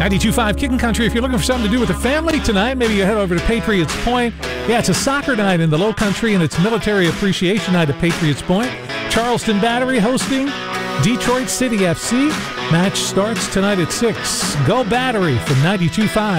92.5 Kicking Country. If you're looking for something to do with the family tonight, maybe you head over to Patriots Point. Yeah, it's a soccer night in the Low Country, and it's Military Appreciation Night at Patriots Point. Charleston Battery hosting Detroit City FC. Match starts tonight at 6. Go Battery from 92.5